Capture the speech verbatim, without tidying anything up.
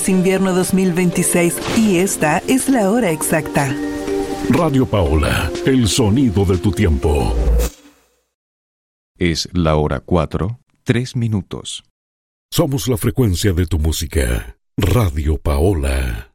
Invierno dos mil veintiséis y esta es la hora exacta. Radio Paola, el sonido de tu tiempo. Es la hora cuatro, tres minutos. Somos la frecuencia de tu música. Radio Paola.